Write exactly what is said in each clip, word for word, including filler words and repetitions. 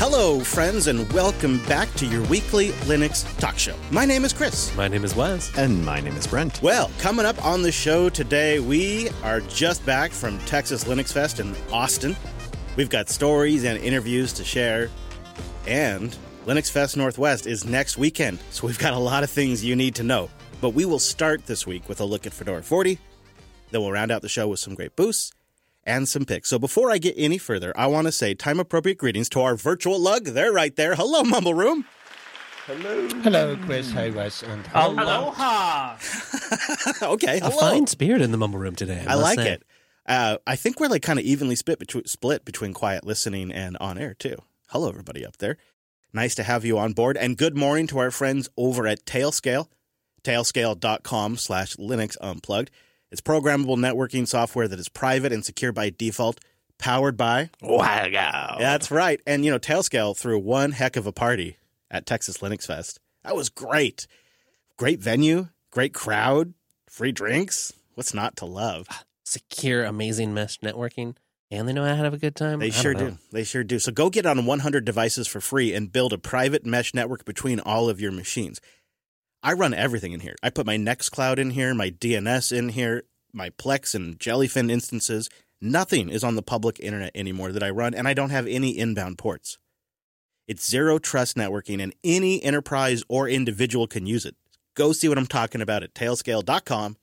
Hello, friends, and welcome back to your weekly Linux talk show. My name is Chris. My name is Wes. And my name is Brent. Well, coming up on the show today, we are just back from Texas Linux Fest in Austin. We've got stories and interviews to share, and Linux Fest Northwest is next weekend, so we've got a lot of things you need to know. But we will start this week with a look at Fedora forty, then we'll round out the show with some great boosts and some picks. So before I get any further, I want to say time-appropriate greetings to our virtual lug. They're right there. Hello, Mumble Room. Hello. Hello, Chris. Hey, Wes. And hello. Aloha. Okay, A hello. fine spirit in the Mumble Room today. I, I must like say. it. Uh, I think we're like kind of evenly split between, split between quiet listening and on air, too. Hello, everybody up there. Nice to have you on board. And good morning to our friends over at Tailscale, tailscale.com slash Linux Unplugged. It's programmable networking software that is private and secure by default, powered by... Wow. That's right. And, you know, Tailscale threw one heck of a party at Texas Linux Fest. That was great. Great venue, great crowd, free drinks. What's not to love? Secure, amazing mesh networking, and they know how to have a good time. They I sure don't know. do. They sure do. So go get on one hundred devices for free and build a private mesh network between all of your machines. I run everything in here. I put my Nextcloud in here, my D N S in here, my Plex and Jellyfin instances. Nothing is on the public internet anymore that I run, and I don't have any inbound ports. It's zero trust networking, and any enterprise or individual can use it. Go see what I'm talking about at tailscale.com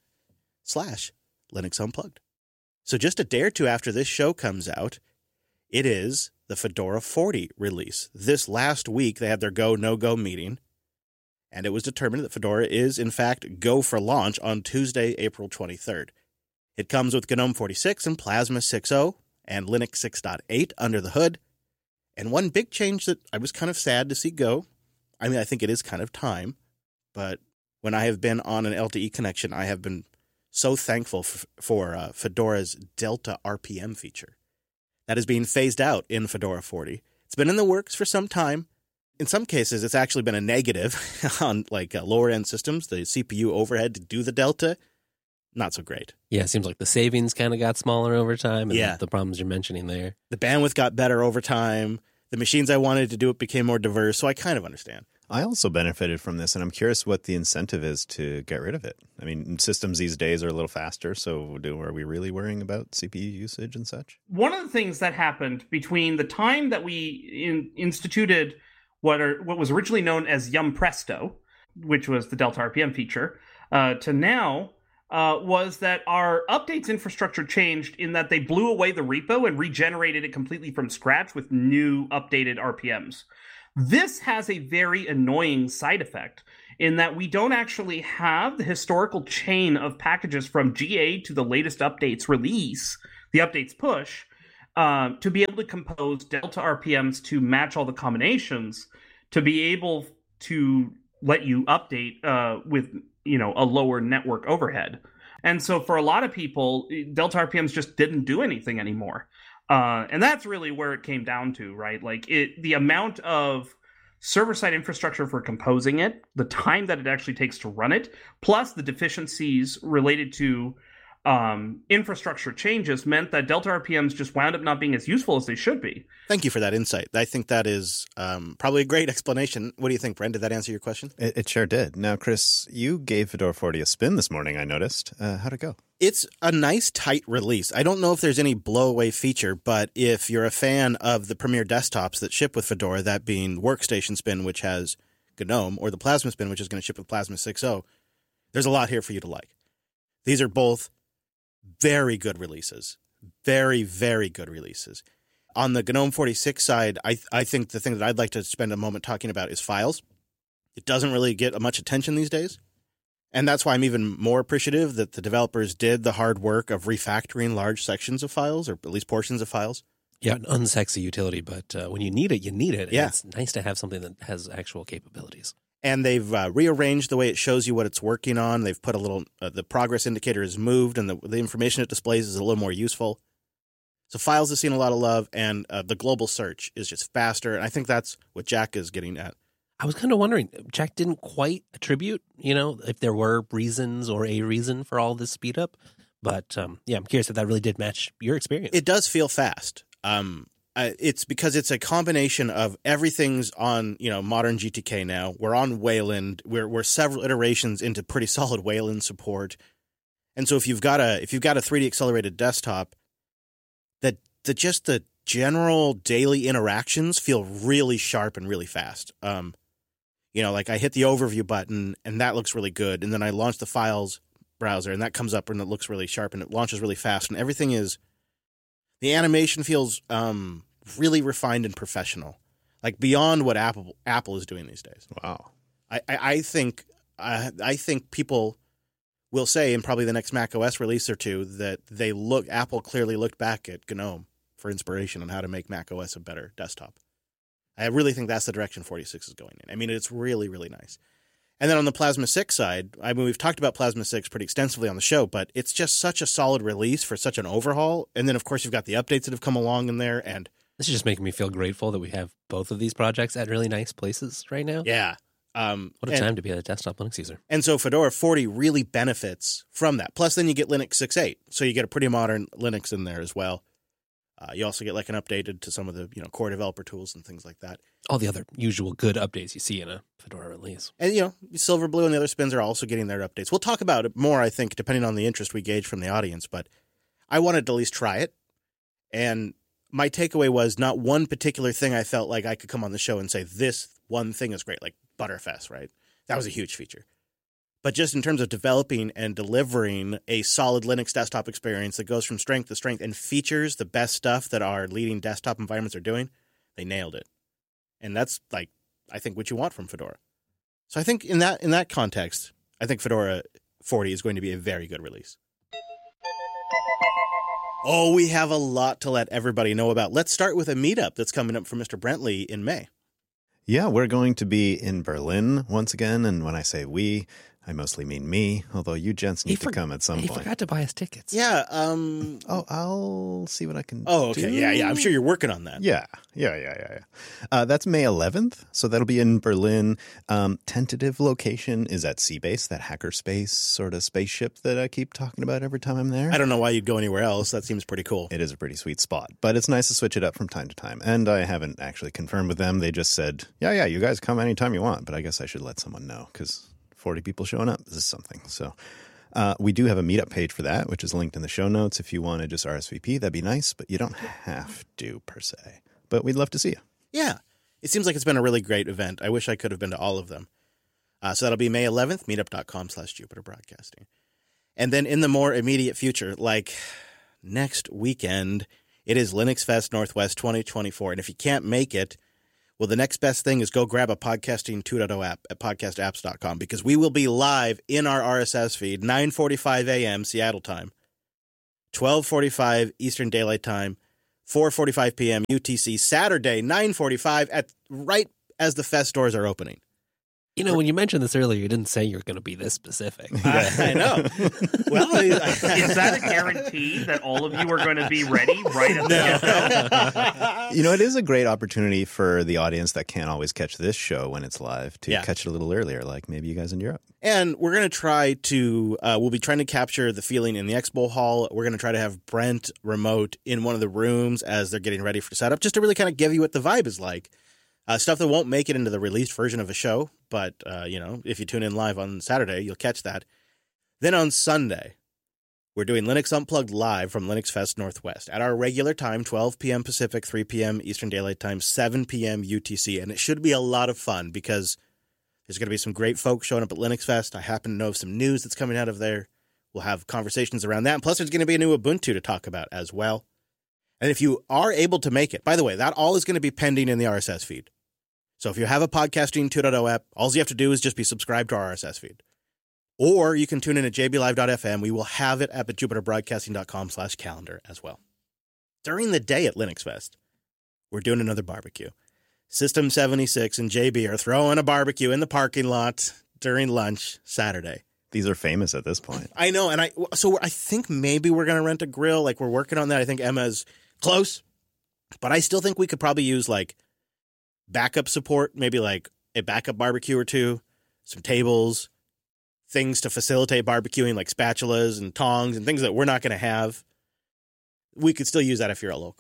slash Linux Unplugged. So just a day or two after this show comes out, it is the Fedora forty release. This last week, they had their go, no-go meeting, and it was determined that Fedora is, in fact, go for launch on Tuesday, April twenty-third. It comes with GNOME forty-six and Plasma six point oh and Linux six point eight under the hood. And one big change that I was kind of sad to see go, I mean, I think it is kind of time, but when I have been on an L T E connection, I have been so thankful f- for uh, Fedora's Delta R P M feature. That is being phased out in Fedora forty. It's been in the works for some time. In some cases, it's actually been a negative on like uh, lower-end systems. The C P U overhead to do the Delta, not so great. Yeah, it seems like the savings kind of got smaller over time, and Yeah. the, the problems you're mentioning there. The bandwidth got better over time. The machines I wanted to do it became more diverse, so I kind of understand. I also benefited from this, and I'm curious what the incentive is to get rid of it. I mean, systems these days are a little faster, so do, are we really worrying about C P U usage and such? One of the things that happened between the time that we in, instituted what are what was originally known as Yum Presto, which was the Delta R P M feature, uh, to now uh, was that our updates infrastructure changed in that they blew away the repo and regenerated it completely from scratch with new updated R P Ms. This has a very annoying side effect in that we don't actually have the historical chain of packages from G A to the latest updates release, the updates push, uh, to be able to compose Delta R P Ms to match all the combinations, to be able to let you update uh, with, you know, a lower network overhead. And so for a lot of people, Delta R P Ms just didn't do anything anymore. Uh, and that's really where it came down to, right? Like it, the amount of server-side infrastructure for composing it, the time that it actually takes to run it, plus the deficiencies related to um, infrastructure changes meant that Delta R P Ms just wound up not being as useful as they should be. Thank you for that insight. I think that is um, probably a great explanation. What do you think, Brent? Did that answer your question? It, it sure did. Now, Chris, you gave Fedora forty a spin this morning, I noticed. Uh, how'd it go? It's a nice, tight release. I don't know if there's any blow-away feature, but if you're a fan of the premier desktops that ship with Fedora, that being Workstation Spin, which has GNOME, or the Plasma Spin, which is going to ship with Plasma six point oh, there's a lot here for you to like. These are both very good releases. Very, very good releases. On the GNOME forty-six side, I I think the thing that I'd like to spend a moment talking about is files. It doesn't really get much attention these days. And that's why I'm even more appreciative that the developers did the hard work of refactoring large sections of files, or at least portions of files. Yeah, an unsexy utility, but uh, when you need it, you need it. And Yeah. It's nice to have something that has actual capabilities. And they've uh, rearranged the way it shows you what it's working on. They've put a little, uh, the progress indicator is moved, and the, the information it displays is a little more useful. So files have seen a lot of love, and uh, the global search is just faster. And I think that's what Jack is getting at. I was kind of wondering, Jack didn't quite attribute, you know, if there were reasons or a reason for all this speed up. But um, yeah, I'm curious if that really did match your experience. It does feel fast. Um, uh, it's because it's a combination of everything's on, you know, modern G T K now. We're on Wayland. We're we're several iterations into pretty solid Wayland support. And so if you've got a if you've got a three D accelerated desktop, that the just the general daily interactions feel really sharp and really fast. Um, you know, like I hit the overview button and that looks really good, and then I launch the files browser and that comes up and it looks really sharp and it launches really fast, and everything is the animation feels um, really refined and professional, like beyond what Apple Apple is doing these days. Wow, I I, I think I, I think people will say in probably the next macOS release or two that they look Apple clearly looked back at GNOME for inspiration on how to make macOS a better desktop. I really think that's the direction forty-six is going in. I mean, it's really, really nice. And then on the Plasma six side, I mean, we've talked about Plasma six pretty extensively on the show, but it's just such a solid release for such an overhaul. And then, of course, you've got the updates that have come along in there. And this is just making me feel grateful that we have both of these projects at really nice places right now. yeah. Um, What a and, time to be a desktop Linux user. And so Fedora forty really benefits from that. Plus, then you get Linux six point eight. So you get a pretty modern Linux in there as well. Uh, you also get like an updated to some of the, you know, core developer tools and things like that. All the other usual good updates you see in a Fedora release. And, you know, Silverblue and the other spins are also getting their updates. We'll talk about it more, I think, depending on the interest we gauge from the audience. But I wanted to at least try it. And my takeaway was not one particular thing I felt like I could come on the show and say, this one thing is great, like Butterfest, right? That was a huge feature. But just in terms of developing and delivering a solid Linux desktop experience that goes from strength to strength and features the best stuff that our leading desktop environments are doing, they nailed it. And that's, like, I think what you want from Fedora. So I think in that in that context, I think Fedora forty is going to be a very good release. Oh, we have a lot to let everybody know about. Let's start with a meetup that's coming up for Mister Brentley in May. Yeah, we're going to be in Berlin once again. And when I say we, I mostly mean me, although you gents need He to for- come at some He point. forgot to buy us tickets. Yeah. Um. Oh, I'll see what I can Oh, okay. do. Yeah, yeah. I'm sure you're working on that. Yeah, yeah, yeah, yeah, yeah. Uh, that's May eleventh, so that'll be in Berlin. Um, tentative location is at Seabase, that hackerspace sort of spaceship that I keep talking about every time I'm there. I don't know why you'd go anywhere else. That seems pretty cool. It is a pretty sweet spot, but it's nice to switch it up from time to time. And I haven't actually confirmed with them. They just said, yeah, yeah, you guys come anytime you want, but I guess I should let someone know because forty people showing up is something. So uh, we do have a meetup page for that, which is linked in the show notes. If you want to just R S V P, that'd be nice, but you don't have to per se. But we'd love to see you. Yeah. It seems like it's been a really great event. I wish I could have been to all of them. Uh, so that'll be May eleventh, meetup.com slash Jupiter Broadcasting. And then in the more immediate future, like next weekend, it is Linux Fest Northwest twenty twenty-four. And if you can't make it, well, the next best thing is go grab a Podcasting two point oh app at podcast apps dot com because we will be live in our R S S feed, nine forty-five a.m. Seattle time, twelve forty-five Eastern Daylight Time, four forty-five p.m. U T C, Saturday, nine forty-five, at right as the Fest doors are opening. You know, when you mentioned this earlier, you didn't say you were going to be this specific. I, I know. Well, I, Is that a guarantee that all of you are going to be ready right at the get-go? You know, it is a great opportunity for the audience that can't always catch this show when it's live to Yeah. catch it a little earlier, like maybe you guys in Europe. And we're going to try to, uh, we'll be trying to capture the feeling in the expo hall. We're going to try to have Brent remote in one of the rooms as they're getting ready for setup, just to really kind of give you what the vibe is like. Uh, stuff that won't make it into the released version of a show, but, uh, you know, if you tune in live on Saturday, you'll catch that. Then on Sunday, we're doing Linux Unplugged live from Linux Fest Northwest at our regular time, twelve p.m. Pacific, three p.m. Eastern Daylight Time, seven p.m. U T C. And it should be a lot of fun because there's going to be some great folks showing up at Linux Fest. I happen to know of some news that's coming out of there. We'll have conversations around that. And plus, there's going to be a new Ubuntu to talk about as well. And if you are able to make it, by the way, that all is going to be pending in the R S S feed. So if you have a Podcasting two point oh app, all you have to do is just be subscribed to our R S S feed. Or you can tune in at j b live dot f m. We will have it up at jupiter broadcasting dot com slash calendar as well. During the day at Linux Fest, we're doing another barbecue. System seventy-six and J B are throwing a barbecue in the parking lot during lunch Saturday. These are famous at this point. I know, and I so I think maybe we're going to rent a grill. Like, we're working on that. I think Emma's close, but I still think we could probably use, like, backup support, maybe like a backup barbecue or two, some tables, things to facilitate barbecuing, like spatulas and tongs and things that we're not going to have. We could still use that if you're a local.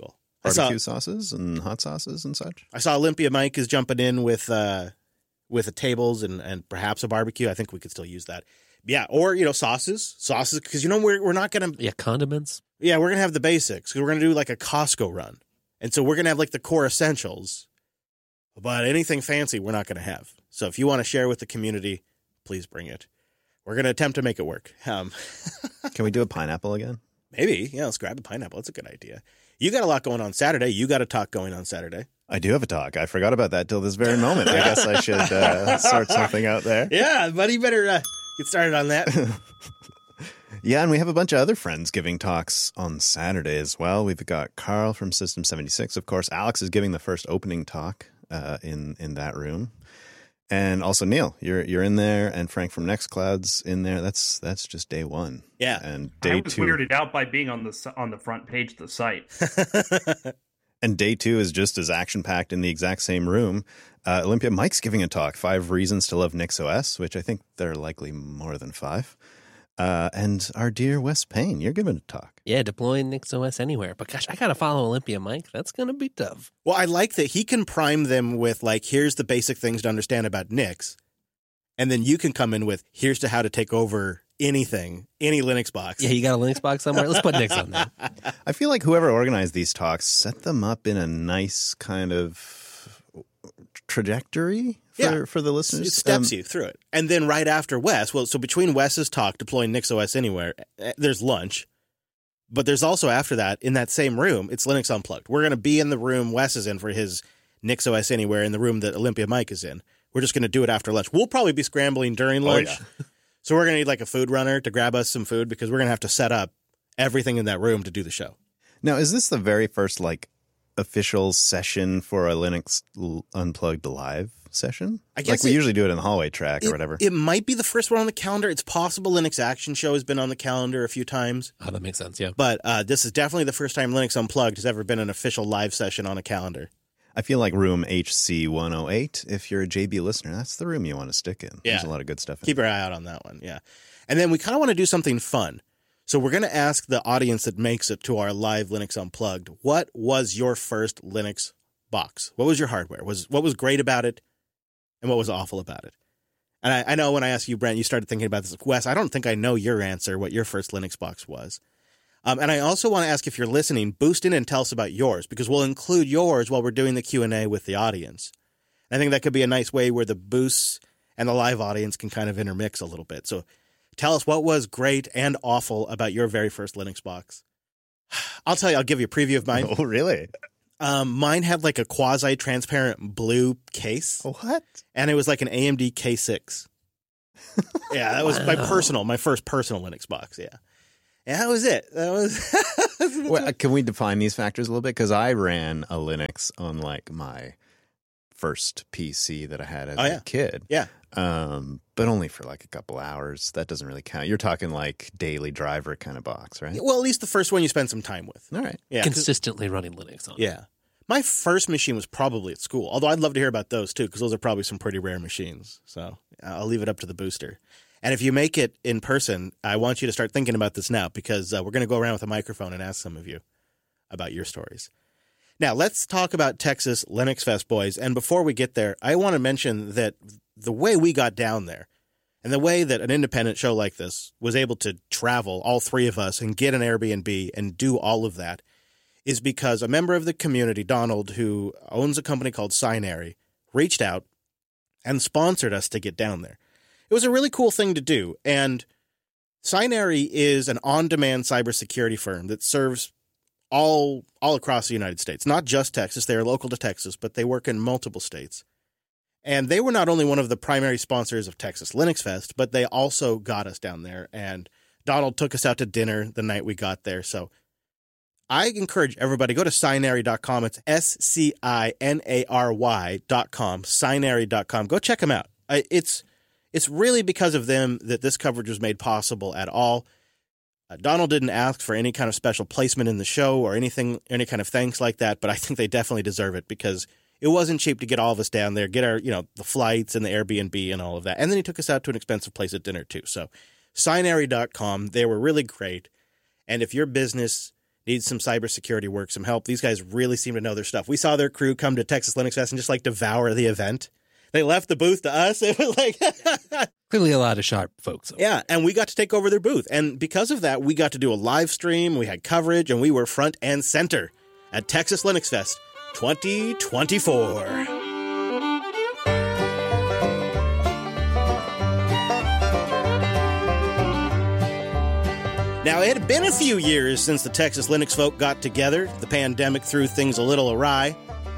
I saw- barbecue sauces and hot sauces and such. I saw Olympia Mike is jumping in with uh, with the tables and, and perhaps a barbecue. I think we could still use that. Yeah, or, you know, sauces. Sauces, because, you know, we're, we're not going to... Yeah, condiments. Yeah, we're going to have the basics. 'Cause we're going to do like a Costco run. And so we're going to have like the core essentials. But anything fancy, we're not going to have. So if you want to share with the community, please bring it. We're going to attempt to make it work. Um, Can we do a pineapple again? maybe. Yeah, let's grab a pineapple. That's a good idea. You got a lot going on Saturday. You got a talk going on Saturday. I do have a talk. I forgot about that till this very moment. I guess I should uh, sort something out there. Yeah, buddy, better uh, get started on that. Yeah, and we have a bunch of other friends giving talks on Saturday as well. We've got Carl from System seventy-six, of course. Alex is giving the first opening talk uh, in in that room. And also Neil, you're you're in there, and Frank from Nextcloud's in there. That's that's just day one. Yeah. And I day was two. weirded out by being on the s- on the front page of the site. And day two is just as action packed in the exact same room. Uh, Olympia Mike's giving a talk, Five Reasons to Love NixOS, which I think there are likely more than five. Uh, and our dear Wes Payne, you're giving a talk. Yeah, deploying NixOS anywhere. But gosh, I got to follow Olympia Mike. That's going to be tough. Well, I like that he can prime them with, like, here's the basic things to understand about Nix. And then you can come in with, here's to how to take over anything, any Linux box. Yeah, you got a Linux box somewhere? Let's put Nix on there. I feel like whoever organized these talks set them up in a nice kind of trajectory for, Yeah. for the listeners. It steps Um, you through it. And then right after Wes, well, so between Wes's talk, deploying NixOS anywhere, eh, there's lunch. But there's also after that, in that same room, it's Linux Unplugged. We're going to be in the room Wes is in for his NixOS anywhere, in the room that Olympia Mike is in. We're just going to do it after lunch. We'll probably be scrambling during lunch. Oh, yeah. So we're going to need like a food runner to grab us some food because we're going to have to set up everything in that room to do the show. Now, is this the very first like official session for a Linux L- Unplugged live session? I guess like we it- usually do it in the hallway track or It, whatever. it might be the first one on the calendar. It's possible Linux Action Show has been on the calendar a few times. Oh, that makes sense, yeah. But uh, this is definitely the first time Linux Unplugged has ever been an official live session on a calendar. I feel like room H C one oh eight, if you're a J B listener, that's the room you want to stick in. There's Yeah. a lot of good stuff in Keep your eye out on that one, yeah. And then we kind of want to do something fun. So we're going to ask the audience that makes it to our live Linux Unplugged, what was your first Linux box? What was your hardware? Was What was great about it, and what was awful about it? And I, I know when I asked you, Brent, you started thinking about this. Wes, I don't think I know your answer, what your first Linux box was. Um, and I also want to ask, if you're listening, boost in and tell us about yours, because we'll include yours while we're doing the Q and A with the audience. I think that could be a nice way where the boosts and the live audience can kind of intermix a little bit. So tell us what was great and awful about your very first Linux box. I'll tell you, I'll give you a preview of mine. Oh, really? Um, mine had like a quasi-transparent blue case, What? and it was like an A M D K six. Yeah, that was my Wow. personal, my first personal Linux box, yeah. And that was it. That was... Well, uh, can we define these factors a little bit? Because I ran a Linux on like my first P C that I had as Oh, yeah. a kid. Yeah. Um, but only for like a couple hours. That doesn't really count. You're talking like daily driver kind of box, right? Well, at least the first one you spend some time with. All right. Yeah. 'cause- Consistently running Linux on it. Yeah. My first machine was probably at school, although I'd love to hear about those too, because those are probably some pretty rare machines. So I'll leave it up to the booster. And if you make it in person, I want you to start thinking about this now, because uh, we're going to go around with a microphone and ask some of you about your stories. Now, let's talk about Texas Linux Fest, boys. And before we get there, I want to mention that the way we got down there and the way that an independent show like this was able to travel, all three of us, and get an Airbnb and do all of that is because a member of the community, Donald, who owns a company called Sinary, reached out and sponsored us to get down there. It was a really cool thing to do. And Sinary is an on-demand cybersecurity firm that serves all all across the United States, not just Texas. They are local to Texas, but they work in multiple states. And they were not only one of the primary sponsors of Texas Linux Fest, but they also got us down there. And Donald took us out to dinner the night we got there. So I encourage everybody, go to Sinary dot com. It's S C I N A R Y dot com, Sinary dot com. Go check them out. I- It's it's really because of them that this coverage was made possible at all. Uh, Donald didn't ask for any kind of special placement in the show or anything, any kind of thanks like that, but I think they definitely deserve it, because it wasn't cheap to get all of us down there, get our, you know, the flights and the Airbnb and all of that. And then he took us out to an expensive place at dinner too. So Sinary dot com, they were really great. And if your business needs some cybersecurity work, some help. These guys really seem to know their stuff. We saw their crew come to Texas Linux Fest and just like devour the event. They left the booth to us. It was like Clearly a lot of sharp folks. yeah, and we got to take over their booth. And because of that, we got to do a live stream. We had coverage, and we were front and center at Texas Linux Fest twenty twenty-four. Now, it had been a few years since the Texas Linux folk got together. The pandemic threw things a little awry.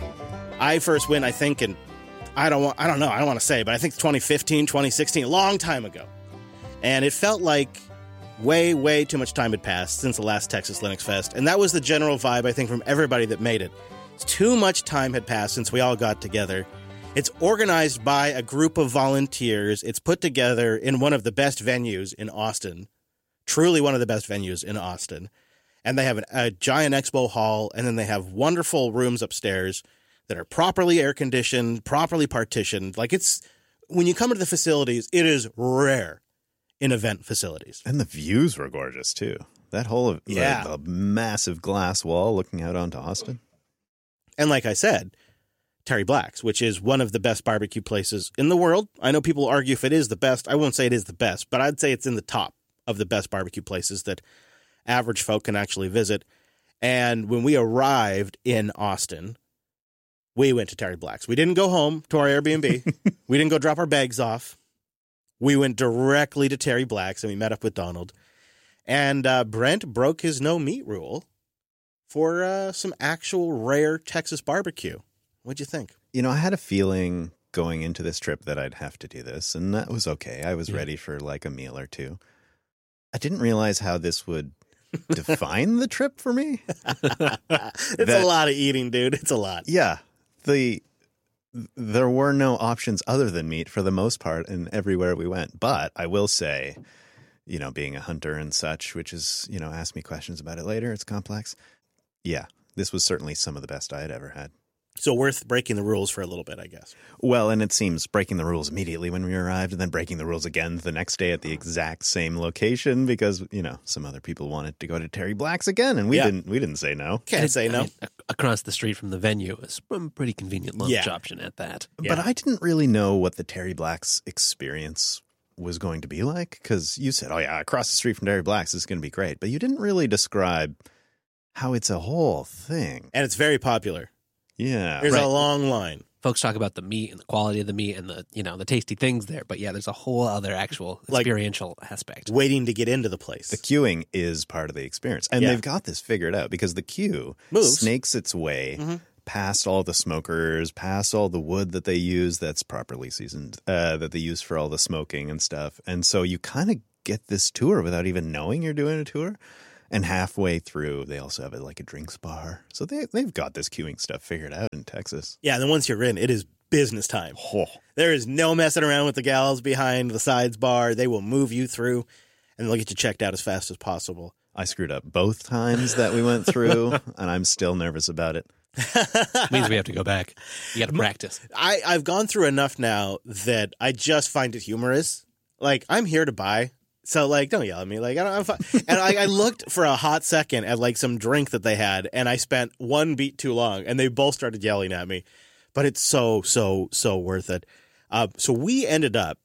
I first went, I think, in, I don't want, I don't know, I don't want to say, but I think twenty fifteen, twenty sixteen, a long time ago. And it felt like way, way too much time had passed since the last Texas Linux Fest. And that was the general vibe, I think, from everybody that made it. It's too much time had passed since we all got together. It's organized by a group of volunteers. It's put together in one of the best venues in Austin. Truly one of the best venues in Austin. And they have an, a giant expo hall, and then they have wonderful rooms upstairs that are properly air-conditioned, properly partitioned. Like, it's, when you come into the facilities, it is rare in event facilities. And the views were gorgeous, too. That whole Yeah. the, the massive glass wall looking out onto Austin. And like I said, Terry Black's, which is one of the best barbecue places in the world. I know people argue if it is the best. I won't say it is the best, but I'd say it's in the top of the best barbecue places that average folk can actually visit. And when we arrived in Austin, we went to Terry Black's. We didn't go home to our Airbnb. We didn't go drop our bags off. We went directly to Terry Black's, and we met up with Donald. And uh, Brent broke his no meat rule for uh, some actual rare Texas barbecue. What'd you think? You know, I had a feeling going into this trip that I'd have to do this, and that was okay. I was yeah. ready for like a meal or two. I didn't realize how this would define the trip for me. It's that, a lot of eating, dude. It's a lot. Yeah. The there were no options other than meat for the most part and everywhere we went. But I will say, you know, being a hunter and such, which is, you know, ask me questions about it later. It's complex. Yeah, this was certainly some of the best I had ever had. So worth breaking the rules for a little bit, I guess. Well, and it seems breaking the rules immediately when we arrived and then breaking the rules again the next day at the exact same location because, you know, some other people wanted to go to Terry Black's again and we yeah. didn't we didn't say no. Can't say no. I mean, across the street from the venue is a pretty convenient lunch yeah. option at that. Yeah. But I didn't really know what the Terry Black's experience was going to be like because you said, oh, yeah, across the street from Terry Black's is going to be great. But you didn't really describe how it's a whole thing. And it's very popular. Yeah. There's right. a long line. Folks talk about the meat and the quality of the meat and the, you know, the tasty things there. But yeah, there's a whole other actual experiential like, aspect. Waiting to get into the place. The queuing is part of the experience. And yeah. they've got this figured out because the queue Moves. snakes its way mm-hmm. past all the smokers, past all the wood that they use that's properly seasoned, uh, that they use for all the smoking and stuff. And so you kind of get this tour without even knowing you're doing a tour. And halfway through, they also have it like a drinks bar. So they, they've got this queuing stuff figured out in Texas. Yeah, and then once you're in, it is business time. Oh. There is no messing around with the gals behind the sides bar. They will move you through, and they'll get you checked out as fast as possible. I screwed up both times that we went through, and I'm still nervous about it. Means we have to go back. You got to practice. I, I've gone through enough now that I just find it humorous. Like, I'm here to buy. So, like, don't yell at me. Like, I don't, I'm fine. And I, I looked for a hot second at, like, some drink that they had, and I spent one beat too long, and they both started yelling at me. But it's so, so, so worth it. Uh, so we ended up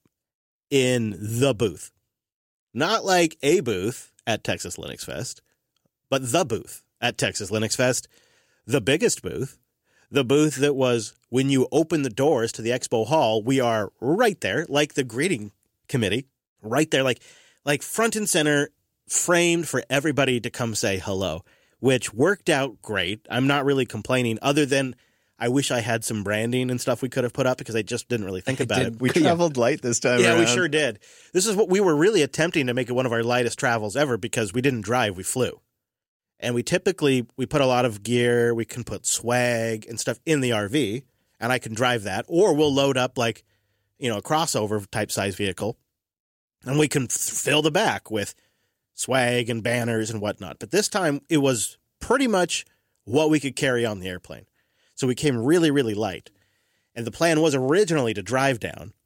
in the booth. Not like a booth at Texas Linux Fest, but the booth at Texas Linux Fest. The biggest booth. The booth that was, when you open the doors to the expo hall, we are right there, like the greeting committee. Right there, like... Like front and center, framed for everybody to come say hello, which worked out great. I'm not really complaining other than I wish I had some branding and stuff we could have put up because I just didn't really think about it. We traveled light this time Yeah, around. we sure did. This is what we were really attempting to make it one of our lightest travels ever because we didn't drive, we flew. And we typically, we put a lot of gear, we can put swag and stuff in the R V, and I can drive that. Or we'll load up like, you know, a crossover type size vehicle. And we can f- fill the back with swag and banners and whatnot. But this time, it was pretty much what we could carry on the airplane. So we came really, really light. And the plan was originally to drive down.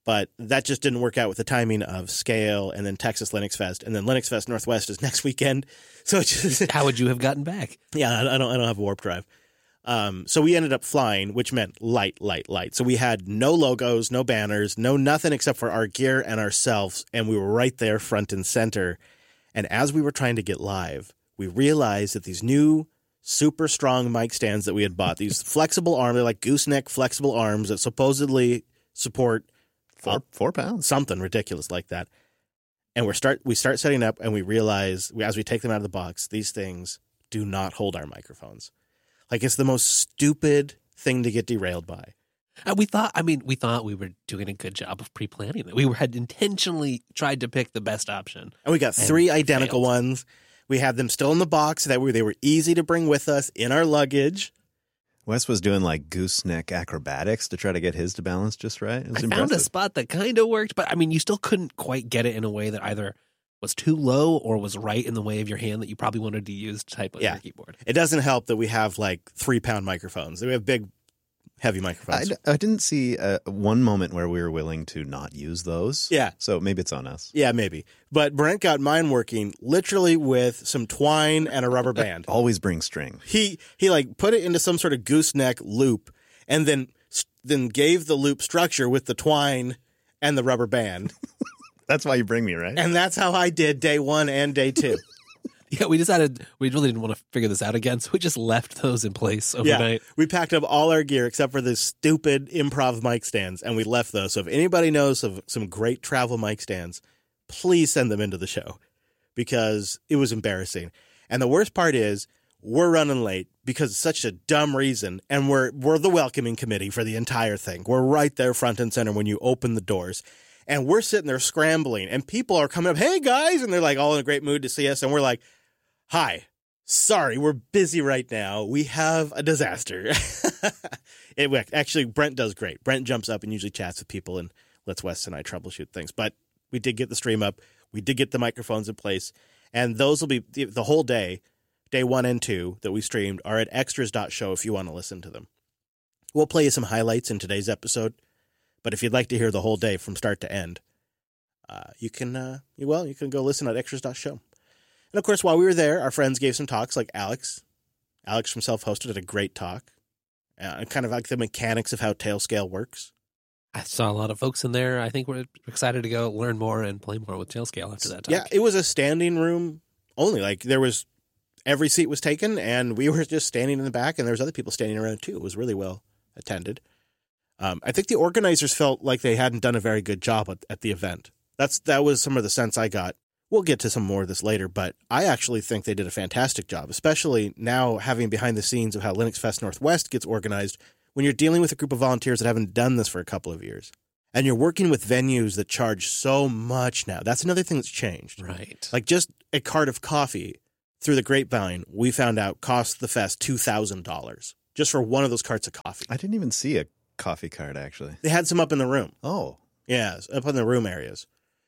But that just didn't work out with the timing of Scale and then Texas Linux Fest. And then Linux Fest Northwest is next weekend. So it's just, How would you have gotten back? yeah, I don't I don't have a warp drive. Um, so we ended up flying, which meant light, light, light. So we had no logos, no banners, no nothing except for our gear and ourselves. And we were right there front and center. And as we were trying to get live, we realized that these new super strong mic stands that we had bought, these flexible arms, they're like gooseneck flexible arms that supposedly support Four, four pounds. something ridiculous like that. And we start we start setting up, and we realize we, as we take them out of the box, these things do not hold our microphones. Like, it's the most stupid thing to get derailed by. Uh, we thought, I mean, we thought we were doing a good job of pre-planning it. We were, had intentionally tried to pick the best option. And we got And three identical failed. ones. We had them still in the box so that we, they were easy to bring with us in our luggage. Wes was doing like gooseneck acrobatics to try to get his to balance just right. It was I impressive. found a spot that kind of worked, but I mean, you still couldn't quite get it in a way that either was too low or was right in the way of your hand that you probably wanted to use to type on Yeah. your keyboard. It doesn't help that we have like three pound microphones. We have big, heavy I, microphones. d- I didn't see uh, one moment where we were willing to not use those. Yeah. So maybe it's on us. Yeah, maybe. But Brent got mine working literally with some twine and a rubber band. Always bring string. He he like put it into some sort of gooseneck loop, and then then gave the loop structure with the twine and the rubber band. That's why you bring me, right? And that's how I did day one and day two. Yeah, we decided we really didn't want to figure this out again, so we just left those in place Yeah, overnight. we packed up all our gear except for the stupid improv mic stands, and we left those. So if anybody knows of some great travel mic stands, please send them into the show, because it was embarrassing. And the worst part is we're running late because it's such a dumb reason, and we're we're the welcoming committee for the entire thing. We're right there front and center when you open the doors. And we're sitting there scrambling, and people are coming up, hey, guys, and they're like all in a great mood to see us. And we're like, hi, sorry, we're busy right now. We have a disaster. it Actually, Brent does great. Brent jumps up and usually chats with people and lets Wes and I troubleshoot things. But we did get the stream up. We did get the microphones in place. And those will be the, the whole day, day one and two that we streamed are at extras dot show if you want to listen to them. We'll play you some highlights in today's episode. But if you'd like to hear the whole day from start to end, uh, you can, uh, you, well, you can go listen at extras dot show. And of course, while we were there, our friends gave some talks, like Alex. Alex from Self-Hosted did a great talk, uh, kind of like the mechanics of how Tailscale works. I saw a lot of folks in there. I think we're excited to go learn more and play more with Tailscale after that talk. Yeah, it was a standing room only. Like, there was, every seat was taken, and we were just standing in the back, and there was other people standing around too. It was really well attended. Um, I think the organizers felt like they hadn't done a very good job at, at the event. That's that was some of the sense I got. We'll get to some more of this later, but I actually think they did a fantastic job, especially now having behind the scenes of how Linux Fest Northwest gets organized when you're dealing with a group of volunteers that haven't done this for a couple of years. And you're working with venues that charge so much now. That's another thing that's changed. Right. Like, just a cart of coffee through the grapevine, we found out cost the fest two thousand dollars just for one of those carts of coffee. I didn't even see a coffee cart, actually. They had some up in the room. Oh. Yeah, up in the room areas.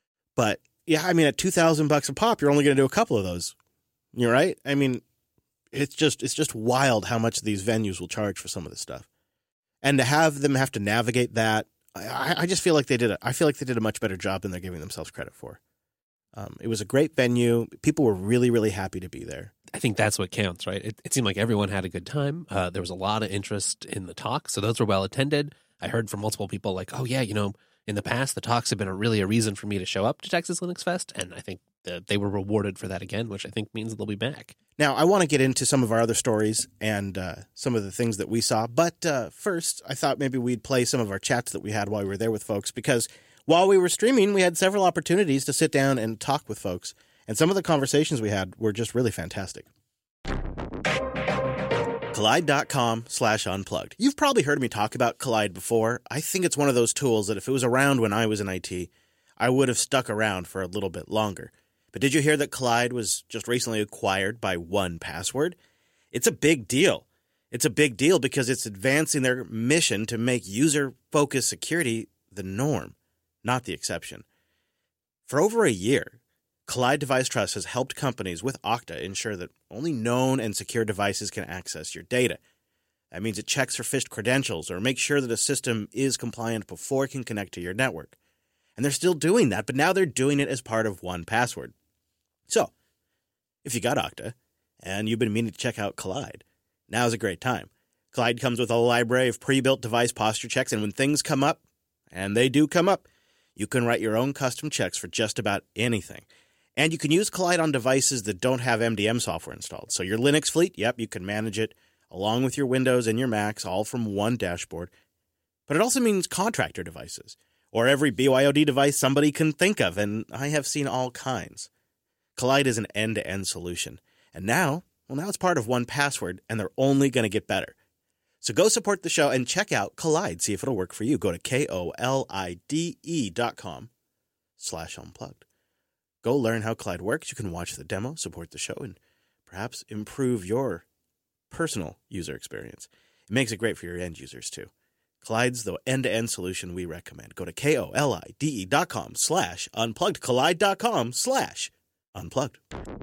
But yeah, I mean, at two thousand bucks a pop, you're only going to do a couple of those. You're right. I mean, it's just it's just wild how much these venues will charge for some of this stuff, and to have them have to navigate that, I, I just feel like they did. A, I feel like they did a much better job than they're giving themselves credit for. Um, it was a great venue. People were really, really happy to be there. I think that's what counts, right? It, it seemed like everyone had a good time. Uh, there was a lot of interest in the talk, so those were well attended. I heard from multiple people like, oh, yeah, you know, in the past, the talks have been a, really a reason for me to show up to Texas Linux Fest, and I think that they were rewarded for that again, which I think means they'll be back. Now, I want to get into some of our other stories and uh, some of the things that we saw, but uh, first, I thought maybe we'd play some of our chats that we had while we were there with folks, because while we were streaming, we had several opportunities to sit down and talk with folks, and some of the conversations we had were just really fantastic. Kolide.com slash unplugged. You've probably heard me talk about Kolide before. I think it's one of those tools that if it was around when I was in I T, I would have stuck around for a little bit longer. But did you hear that Kolide was just recently acquired by one password? It's a big deal. It's a big deal because it's advancing their mission to make user-focused security the norm, not the exception. For over a year, Kolide Device Trust has helped companies with Okta ensure that only known and secure devices can access your data. That means it checks for phished credentials or makes sure that a system is compliant before it can connect to your network. And they're still doing that, but now they're doing it as part of one password. So, if you got Okta and you've been meaning to check out Kolide, now's a great time. Kolide comes with a library of pre-built device posture checks, and when things come up, and they do come up, you can write your own custom checks for just about anything. And you can use Kolide on devices that don't have M D M software installed. So your Linux fleet, yep, you can manage it along with your Windows and your Macs, all from one dashboard. But it also means contractor devices, or every B Y O D device somebody can think of, and I have seen all kinds. Kolide is an end-to-end solution. And now, well, now it's part of one password, and they're only going to get better. So go support the show and check out Kolide, see if it'll work for you. Go to K-O-L-I-D-E dot com slash unplugged. Go learn how Kolide works. You can watch the demo, support the show, and perhaps improve your personal user experience. It makes it great for your end users, too. Kolide's the end-to-end solution we recommend. Go to K-O-L-I-D-E dot com slash unplugged, Kolide dot com slash unplugged.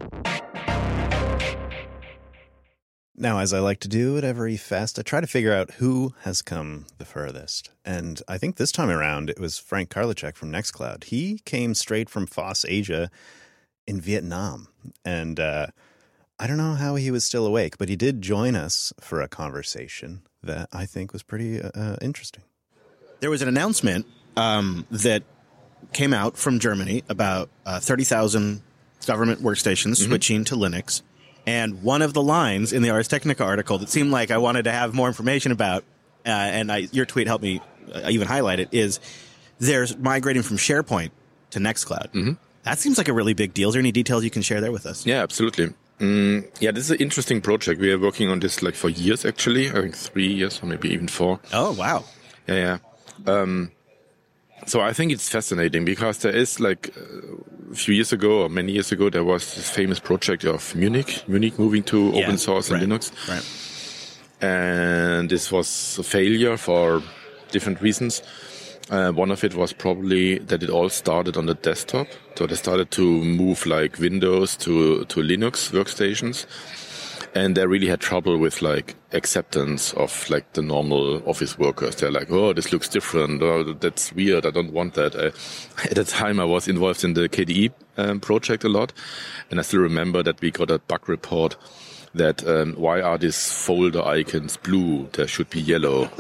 Now, as I like to do at every fest, I try to figure out who has come the furthest. And I think this time around, it was Frank Karlachek from Nextcloud. He came straight from F O S Asia in Vietnam. And uh, I don't know how he was still awake, but he did join us for a conversation that I think was pretty uh, interesting. There was an announcement um, that came out from Germany about uh, thirty thousand government workstations mm-hmm. switching to Linux. And one of the lines in the Ars Technica article that seemed like I wanted to have more information about, uh, and I, your tweet helped me uh, even highlight it, is there's migrating from SharePoint to Nextcloud. Mm-hmm. That seems like a really big deal. Is there any details you can share there with us? Yeah, absolutely. Mm, yeah, this is an interesting project. We are working on this like for years, actually. I think three years or maybe even four. Oh, wow. Yeah, yeah. Um, so I think it's fascinating because there is like a few years ago or many years ago, there was this famous project of Munich, Munich moving to yeah, open source right, and Linux. Right. And this was a failure for different reasons. Uh, one of it was probably that it all started on the desktop. So they started to move like Windows to, to Linux workstations. And they really had trouble with like acceptance of like the normal office workers. They're like, oh, this looks different. Oh, that's weird. I don't want that. Uh, at the time I was involved in the K D E um, project a lot. And I still remember that we got a bug report that um, why are these folder icons blue? They should be yellow.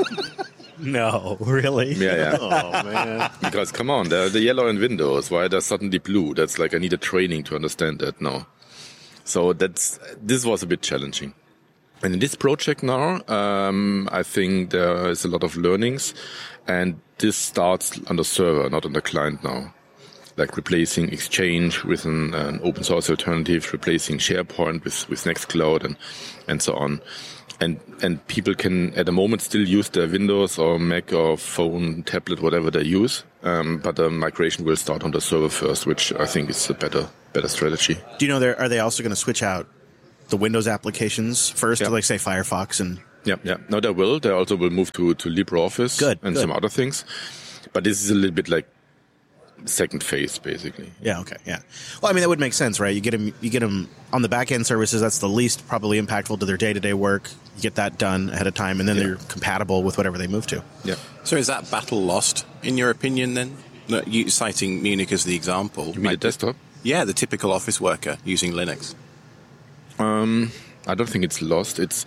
No, really? Yeah, yeah. Oh, man. Because come on, they're the yellow in Windows. Why are they suddenly blue? That's like I need a training to understand that now. So that's this was a bit challenging. And in this project now, um, I think there is a lot of learnings, and this starts on the server, not on the client now. Like replacing Exchange with an, an open source alternative, replacing SharePoint with, with Nextcloud, and and so on. And and people can at the moment still use their Windows or Mac or phone, tablet, whatever they use. Um, but the migration will start on the server first, which I think is a better better strategy. Do you know, there, are they also going to switch out the Windows applications first, yeah. to like say Firefox and? Yeah, yeah. No, they will. They also will move to to LibreOffice good, and good. some other things. But this is a little bit like second phase, basically. Yeah. Okay. Yeah. Well, I mean, that would make sense, right? You get them, you get them on the back end services. That's the least probably impactful to their day to day work. You get that done ahead of time, and then yeah. they're compatible with whatever they move to. Yeah. So is that battle lost, in your opinion? Then, no, you citing Munich as the example. You mean the desktop? Yeah, the typical office worker using Linux. Um, I don't think it's lost. It's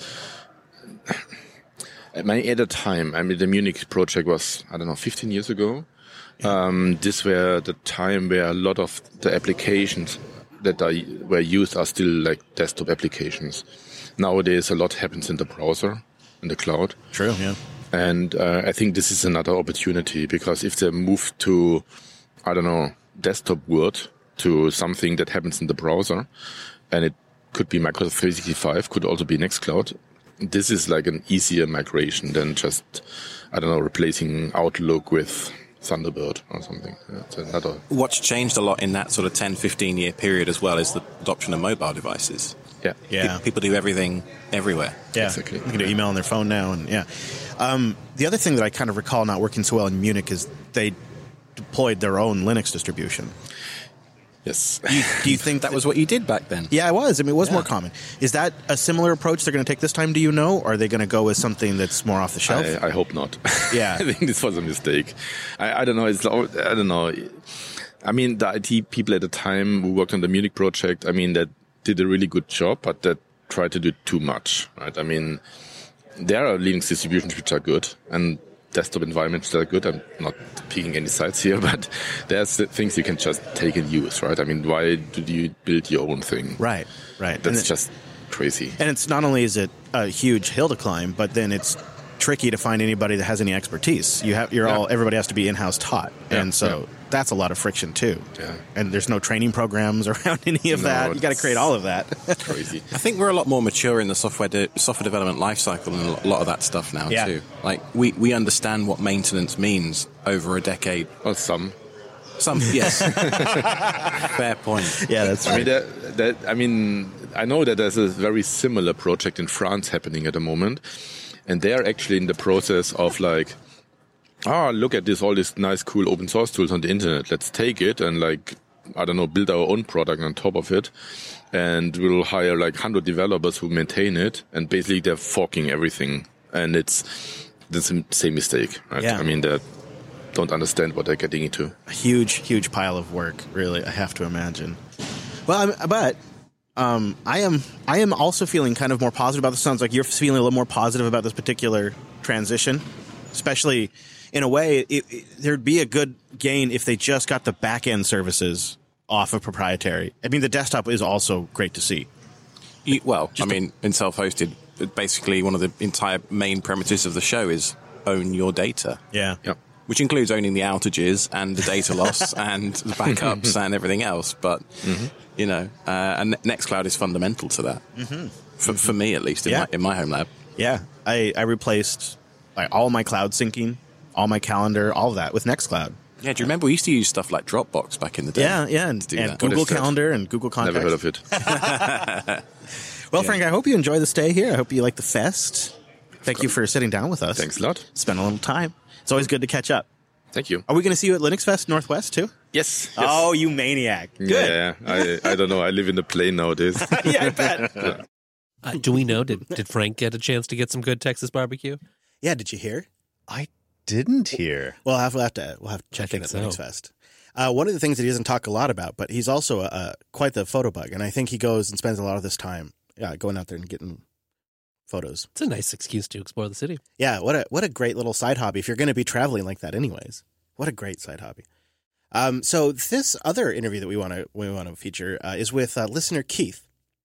at my at a time. I mean, the Munich project was I don't know fifteen years ago. Um, this were the time where a lot of the applications that are, were used are still like desktop applications. Nowadays, a lot happens in the browser, in the cloud. True, yeah. And uh, I think this is another opportunity because if they move to, I don't know, desktop Word to something that happens in the browser, and it could be Microsoft three sixty-five, could also be Nextcloud. This is like an easier migration than just, I don't know, replacing Outlook with Thunderbird or something. It's another. What's changed a lot in that sort of ten, fifteen year period as well is the adoption of mobile devices. Yeah. Yeah. Pe- people do everything everywhere. Yeah. Exactly. You can do email on their phone now. And yeah. Um, the other thing that I kind of recall not working so well in Munich is they deployed their own Linux distribution. Yes. Do you, do you think That was what you did back then. Yeah, it was. I mean, it was Yeah. more common. Is that a similar approach they're going to take this time? Do you know? Or are they going to go with something that's more off the shelf? I, I hope not. Yeah. I think this was a mistake. I, I don't know. It's all- I don't know. I mean, the I T people at the time who worked on the Munich project, I mean, that did a really good job, but that tried to do too much, right? I mean, there are Linux distributions which are good and desktop environments that are good. I'm not picking any sides here, but there's things you can just take and use, right? I mean, why do you build your own thing? Right, right. That's and just crazy. And it's not only is it a huge hill to climb, but then it's tricky to find anybody that has any expertise. You have, you're Yeah. all, everybody has to be in-house taught. Yeah, And so yeah. that's a lot of friction too. Yeah. And there's no training programs around any of No, that. You got to it's- create all of that. Crazy. I think we're a lot more mature in the software de- software development lifecycle and a lot of that stuff now Yeah. too. Like we, we understand what maintenance means over a decade. Or some. Some yes, fair point. Yeah, that's I mean, that, that, I mean, I know that there's a very similar project in France happening at the moment, and they are actually in the process of like, ah, look at this, all these nice, cool open source tools on the internet. Let's take it and like, I don't know, build our own product on top of it, and we'll hire like one hundred developers who maintain it, and basically they're forking everything, and it's the same same mistake, right? Yeah. I mean, they don't understand what they're getting into. a huge, huge pile of work, really, I have to imagine. Well, I'm, but um, I am I am also feeling kind of more positive about this. Sounds like you're feeling a little more positive about this particular transition, especially in a way, it, it, there'd be a good gain if they just got the back-end services off of proprietary. I mean, the desktop is also great to see. You, well, I mean, in self-hosted, basically one of the entire main premises of the show is own your data. Yeah. Yeah. Which includes owning the outages and the data loss and the backups and everything else. But, Mm-hmm. you know, uh, and Nextcloud is fundamental to that. Mm-hmm. For, for me, at least, in, Yeah. my, in my home lab. Yeah. I, I replaced like, all my cloud syncing, all my calendar, all of that with Nextcloud. Yeah, do you remember we used to use stuff like Dropbox back in the day? Yeah, yeah, and, do and that. Google What is that? Calendar and Google Contacts. Never heard of it. Well, Frank, I hope you enjoy the stay here. I hope you like the fest. Thank you for sitting down with us. Thanks a lot. Spend a little time. It's always good to catch up. Thank you. Are we going to see you at Linux Fest Northwest too? Yes. yes. Oh, you maniac! Good. Yeah, I, I don't know. I live in the plane nowadays. yeah, I bet. Uh, do we know? Did did Frank get a chance to get some good Texas barbecue? Yeah, did you hear? I didn't hear. We'll have, we'll have to we'll have to check in think at so. Linux Fest. Uh, one of the things that he doesn't talk a lot about, but he's also a, a, quite the photo bug, and I think he goes and spends a lot of this time yeah, going out there and getting photos. It's a nice excuse to explore the city. Yeah, what a what a great little side hobby if you're going to be traveling like that, anyways. What a great side hobby. Um, so this other interview that we want to we want to feature uh, is with uh, listener Keith,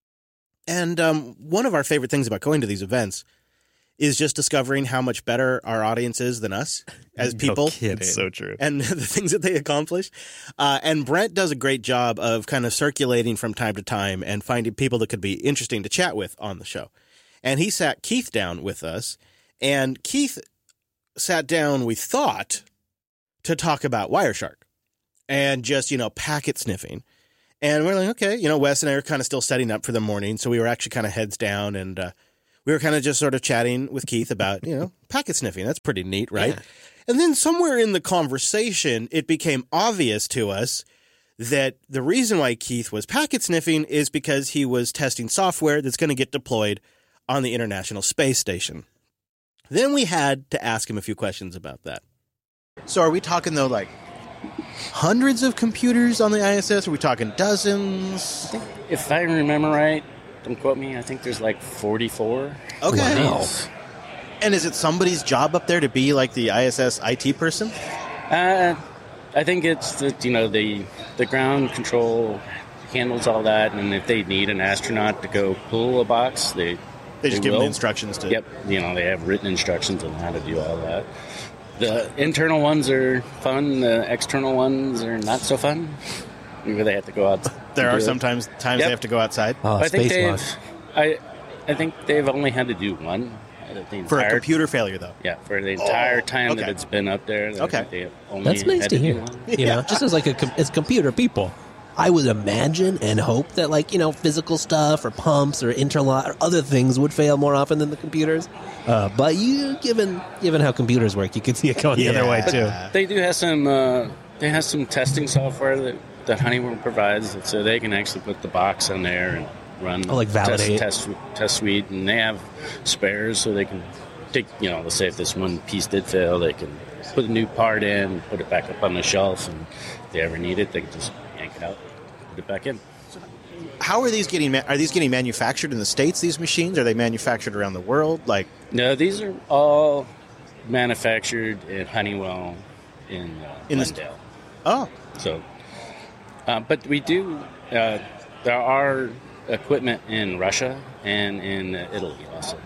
and um, one of our favorite things about going to these events is just discovering how much better our audience is than us as people. It's so true. And the things that they accomplish. Uh, and Brent does a great job of kind of circulating from time to time and finding people that could be interesting to chat with on the show. And he sat Keith down with us, and Keith sat down, we thought, to talk about Wireshark and just, you know, packet sniffing. And we're like, okay, you know, Wes and I are kind of still setting up for the morning, so we were actually kind of heads down, and uh, we were kind of just sort of chatting with Keith about, you know, packet sniffing. That's pretty neat, right? Yeah. And then somewhere in the conversation, it became obvious to us that the reason why Keith was packet sniffing is because he was testing software that's going to get deployed on the International Space Station. Then we had to ask him a few questions about that. So are we talking, though, like hundreds of computers on the I S S? Are we talking dozens? If I remember right, don't quote me, I think there's like forty-four. Okay. Wow. And is it somebody's job up there to be like the I S S I T person? Uh, I think it's the, you know, the the ground control handles all that, and if they need an astronaut to go pull a box, they They just give will. them the instructions to... Yep, you know, they have written instructions on how to do all that. The internal ones are fun. The external ones are not so fun. Where they have to go out. There to are do it. sometimes times Yep. they have to go outside. Oh, I think spacewalk. they've. I, I think they've only had to do one. The For a entire- computer failure, though. Yeah, for the entire Oh, time that okay. it's been up there. I Okay. think they have only That's nice had to do hear. one. You know, just as like a com- as computer people, I would imagine and hope that like you know physical stuff or pumps or interlock or other things would fail more often than the computers. Uh, but you, given given how computers work, you could see it going the other way too. Yeah. They do have some. Uh, they have some testing software that that Honeywell provides, so they can actually put the box on there and run Oh, like validate. test, test test suite, and they have spares, so they can take, you know, let's say if this one piece did fail, they can put a new part in, put it back up on the shelf, and if they ever need it, they can just yank it out, put it back in. How are these getting? Ma- are these getting manufactured in the States? These machines, are they manufactured around the world? Like, No, these are all manufactured at Honeywell in, uh, In the Glendale. oh, So, uh, but we do. Uh, there are equipment in Russia and in uh, Italy also.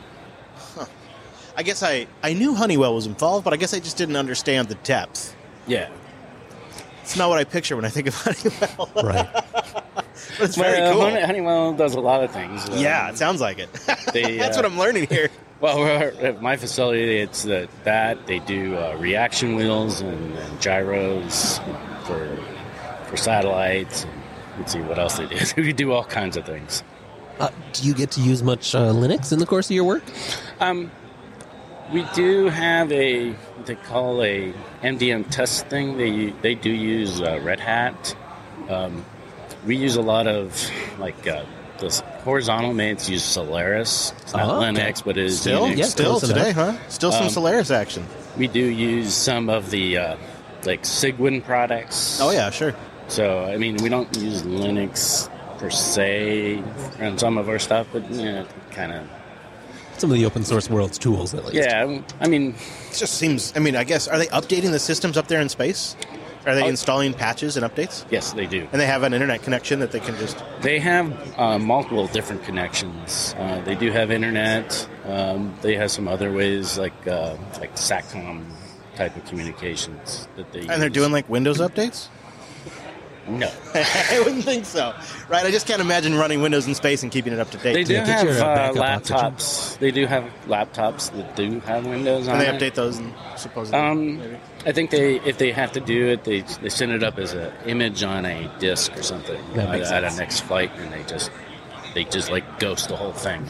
I guess I I knew Honeywell was involved, but I guess I just didn't understand the depth. Yeah, It's not what I picture when I think of Honeywell. Right. But it's very well, cool. Hone- Honeywell does a lot of things. Um, Yeah, it sounds like it. They, That's uh, what I'm learning here. Well, we're, at my facility, it's that that they do uh, reaction wheels and, and gyros for for satellites. And let's see what else they do. We do all kinds of things. Uh, do you get to use much uh, Linux in the course of your work? Um, we do have a what they call a M D M test thing. They they do use uh, Red Hat. Um, we use a lot of like uh, the horizontal mates use Solaris. It's not Oh, okay. Linux, but it is Still, Unix. yeah, still close today, enough. huh? Still some Um, Solaris action. We do use some of the uh, like Cygwin products. Oh yeah, sure. So I mean, we don't use Linux per se on some of our stuff, but you know, kind of. Some of the open source world's tools, at least. Yeah, I mean, It just seems. I mean, I guess are they updating the systems up there in space? Are they Oh. installing patches and updates? yes, they do. And they have an internet connection that they can just. They have uh, multiple different connections. Uh, they do have internet. Um, they have some other ways, like uh, like SATCOM type of communications that they. And they're use. doing like Windows updates. no. I wouldn't think so, right? I just can't imagine running Windows in space and keeping it up to date. They do get have your, uh, uh, backup oxygen. laptops. They do have laptops that do have Windows on And they it. update those and supposedly. Um, maybe. I think they, if they have to do it, they they send it up as an image on a disk or something That uh, makes at a sense. next flight, and they just they just like ghost the whole thing.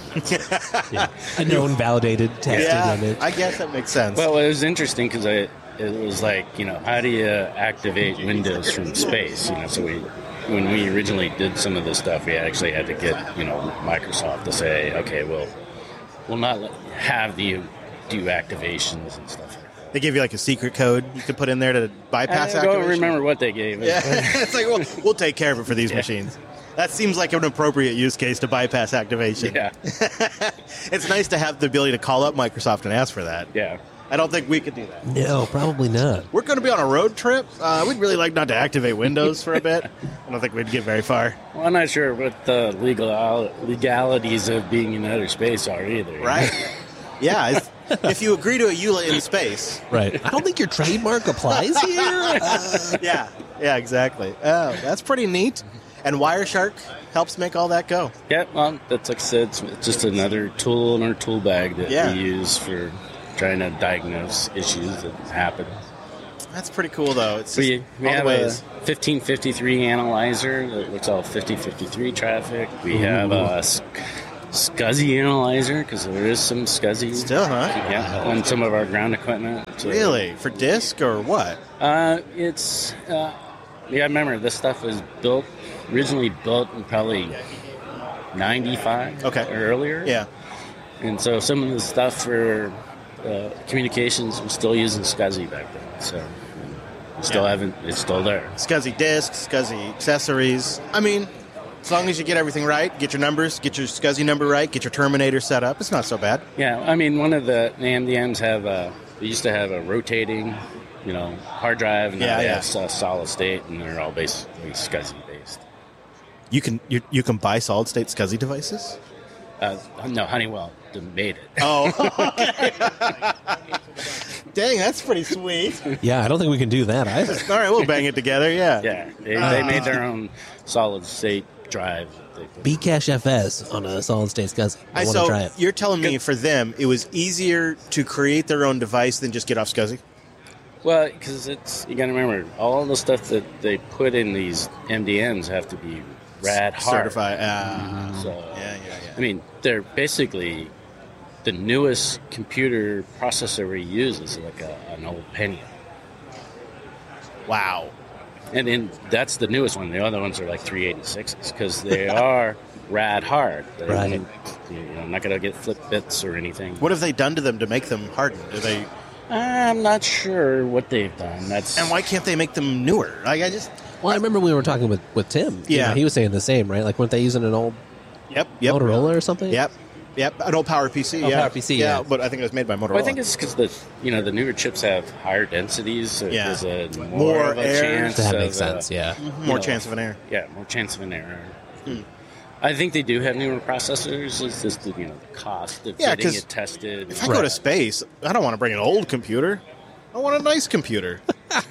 A known, validated, tested Yeah, image. I guess that makes sense. Well, it was interesting because I it was like, you know, how do you activate Windows from space? You know, so we when we originally did some of this stuff, we actually had to get, you know, Microsoft to say, okay, well, we'll not let, have you do activations and stuff. They give you like a secret code you can put in there to bypass I don't activation. remember what they gave. Yeah, it's like well, we'll take care of it for these Yeah. machines. That seems like an appropriate use case to bypass activation. Yeah, It's nice to have the ability to call up Microsoft and ask for that. yeah. I don't think we could do that. No, probably not. We're going to be on a road trip. Uh, we'd really like not to activate Windows for a bit. I don't think we'd get very far. Well, I'm not sure what the legal legalities of being in outer space are either. Right? Yeah. If, if you agree to a E U L A in space. Right. I don't think your trademark applies here. Uh, Yeah. Yeah, exactly. Oh, that's pretty neat. And Wireshark helps make all that go. Yeah, well, that's like I said, it's it's just another tool in our tool bag that Yeah. we use for trying to diagnose issues that happen. That's pretty cool, though. It's just We, we all have the ways. a fifteen fifty-three analyzer that looks all fifty fifty-three traffic. We have a sc- SCSI analyzer because there is some SCSI. Still, huh? Yeah, on some of our ground equipment. So, Really? For disk or what? Uh, it's uh, yeah. Remember, this stuff was built originally built in probably ninety-five Okay. or earlier. Yeah. And so some of the stuff for uh, communications was still using SCSI back then. So we still Yeah. haven't. It's still there. SCSI disks, SCSI accessories. I mean, as long as you get everything right, get your numbers, get your SCSI number right, get your terminator set up, it's not so bad. Yeah. I mean, one of the, the M D Ms have a. They used to have a rotating, you know, hard drive, and now Yeah, they yeah. have a solid state, and they're all basically SCSI based. You can you, you can buy solid state SCSI devices. Uh, no, Honeywell made it. Oh, dang, that's pretty sweet. yeah, I don't think we can do that either. All right, we'll bang it together. Yeah. Yeah, they, Uh, they made their own solid state drive. They put- Bcache F S on a solid state SCSI. I I, want to so try it. you're telling me for them it was easier to create their own device than just get off SCSI? Well, because it's you got to remember all the stuff that they put in these M D Ms have to be rad hard. Certified. Ah. So yeah, yeah, yeah. I mean, they're basically the newest computer processor we use is like a, an old Pentium. Wow. And then that's the newest one. The other ones are like three eighty-sixes because they are rad hard. They, Right. You know, I'm not going to get flip bits or anything. What have they done to them to make them harden? Do they? I'm not sure what they've done. That's And why can't they make them newer? Like I just. Well, I remember we were talking with, with Tim. You Yeah. know, he was saying the same, right? Like, weren't they using an old Yep. Yep. Motorola or something? Yep. Yep. An old Power P C. Oh, yeah. Power P C, yeah. But I think it was made by Motorola. Well, I think it's because the you know the newer chips have higher densities, so Yeah. there's a more, More of a air. chance. That of, makes sense, uh, yeah. more you know, chance of an error. Yeah, more chance of an error. I think they do have newer processors. It's just the, you know the cost of Yeah, getting 'cause it tested. If I go to space, I don't want to bring an old computer. I want a nice computer.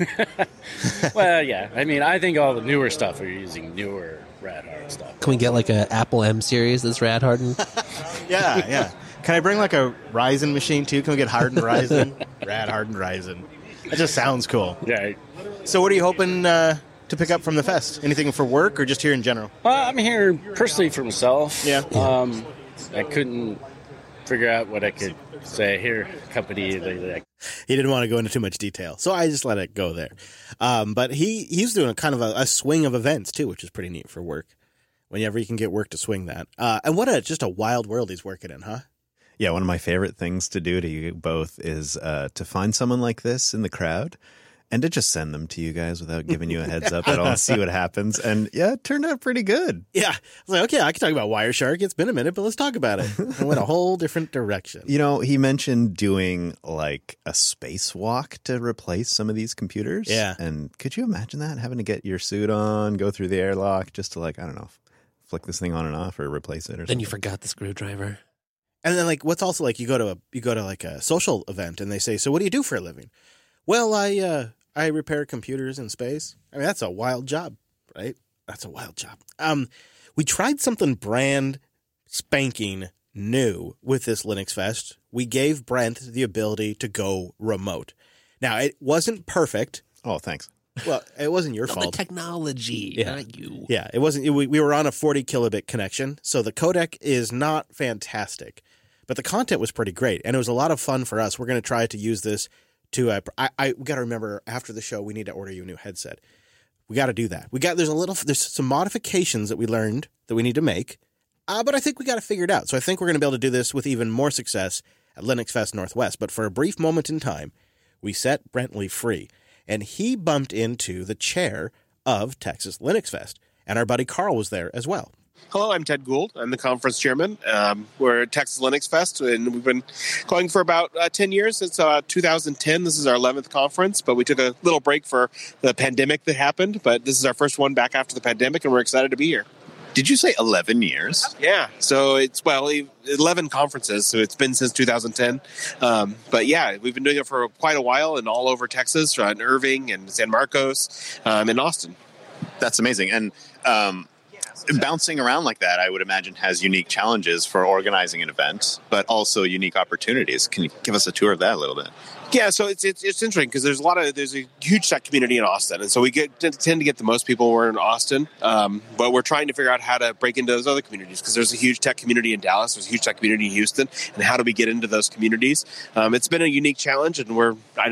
Well, yeah. I mean, I think all the newer stuff are using newer rad hard stuff. Can we get like a Apple M series that's rad hardened? Yeah, yeah. Can I bring like a Ryzen machine too? Can we get hardened Ryzen? Rad hardened Ryzen. That just sounds cool. Yeah. So, what are you hoping uh, to pick up from the fest? Anything for work or just here in general? Well, I'm here personally for myself. Yeah. Um, I couldn't figure out what I could say here. Company that He didn't want to go into too much detail, so I just let it go there. Um, but he he's doing a kind of a, a swing of events too, which is pretty neat for work. Whenever you can get work to swing that, uh, and what a just a wild world he's working in, huh? Yeah, one of my favorite things to do to you both is uh, to find someone like this in the crowd and to just send them to you guys without giving you a heads up at all and see what happens. And yeah, it turned out pretty good. Yeah, I was like, okay, I can talk about Wireshark. It's been a minute, but let's talk about it. I went a whole different direction. You know, he mentioned doing like a spacewalk to replace some of these computers. Yeah. And could you imagine that? Having to get your suit on, go through the airlock just to like, I don't know, flick this thing on and off or replace it or something. Then you forgot the screwdriver. And then, like, what's also like you go to a you go to like a social event, and they say, "So, what do you do for a living?" Well, I uh, I repair computers in space. I mean, that's a wild job, right? That's a wild job. Um, we tried something brand spanking new with this Linux Fest. We gave Brent the ability to go remote. Now, it wasn't perfect. Oh, thanks. Well, it wasn't your No, fault. the technology, Yeah. not you. Yeah, it wasn't. We, we were on a forty kilobit connection, so the codec is not fantastic, but the content was pretty great, and it was a lot of fun for us. We're going to try to use this to. Uh, I, I we got to remember after the show, we need to order you a new headset. We got to do that. We got there's a little there's some modifications that we learned that we need to make, uh, but I think we got to figure it out. So I think we're going to be able to do this with even more success at Linux Fest Northwest. But for a brief moment in time, we set Brentley free. And he bumped into the chair of Texas Linux Fest. And our buddy Carl was there as well. Hello, I'm Ted Gould. I'm the conference chairman. Um, we're at Texas Linux Fest, and we've been going for about uh, ten years, since uh, two thousand ten. This is our eleventh conference, but we took a little break for the pandemic that happened. But this is our first one back after the pandemic, and we're excited to be here. Did you say eleven years? Yeah. So it's, well, eleven conferences. So it's been since two thousand ten. Um, but yeah, we've been doing it for quite a while and all over Texas, uh, in Irving and San Marcos, um, and Austin. That's amazing. And um, bouncing around like that, I would imagine, has unique challenges for organizing an event, but also unique opportunities. Can you give us a tour of that a little bit? Yeah, so it's it's, it's interesting because there's a lot of there's a huge tech community in Austin, and so we get tend to get the most people who are in Austin, um, but we're trying to figure out how to break into those other communities because there's a huge tech community in Dallas, there's a huge tech community in Houston, and how do we get into those communities? Um, it's been a unique challenge, and we're I